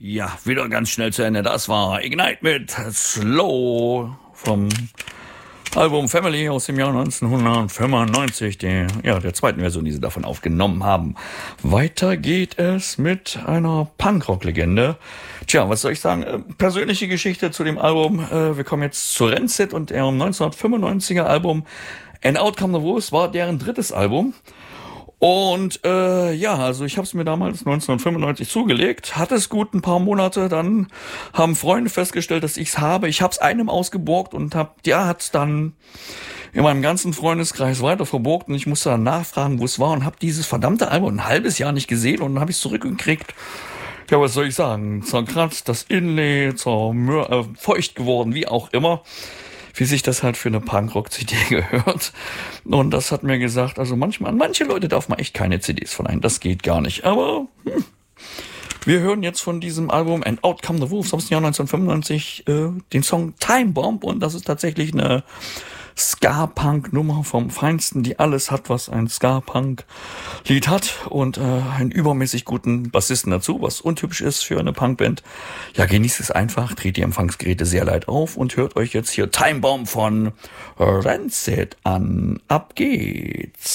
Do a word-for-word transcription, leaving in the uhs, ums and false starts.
Ja, wieder ganz schnell zu Ende. Das war Ignite mit Slow vom Album Family aus dem Jahr neunzehnhundertfünfundneunzig, der, ja, der zweiten Version, die sie davon aufgenommen haben. Weiter geht es mit einer Punkrock-Legende. Tja, was soll ich sagen? Äh, persönliche Geschichte zu dem Album. Äh, wir kommen jetzt zu Rancid und ihrem neunzehnhundertfünfundneunziger Album And Out Come the Wolves war deren drittes Album. Und äh, ja, also ich habe es mir damals neunzehnhundertfünfundneunzig zugelegt, hatte es gut ein paar Monate, dann haben Freunde festgestellt, dass ich es habe. Ich habe es einem ausgeborgt und hab, der hat es dann in meinem ganzen Freundeskreis weiter verborgt und ich musste dann nachfragen, wo es war und habe dieses verdammte Album ein halbes Jahr nicht gesehen und dann habe ich es zurückgekriegt. Ja, was soll ich sagen? Zerkratzt, das Inlay, zermür- äh, feucht geworden, wie auch immer. Wie sich das halt für eine Punkrock-C D gehört. Und das hat mir gesagt, also manchmal, an manche Leute darf man echt keine C Ds verleihen. Das geht gar nicht. Aber hm, wir hören jetzt von diesem Album And Out Come the Wolves aus dem Jahr neunzehnhundertfünfundneunzig äh, den Song Time Bomb. Und das ist tatsächlich eine Ska-Punk-Nummer vom Feinsten, die alles hat, was ein Ska-Punk-Lied hat und äh, einen übermäßig guten Bassisten dazu, was untypisch ist für eine Punkband. Ja, genießt es einfach, dreht die Empfangsgeräte sehr laut auf und hört euch jetzt hier Time Bomb von Rancid an. Ab geht's!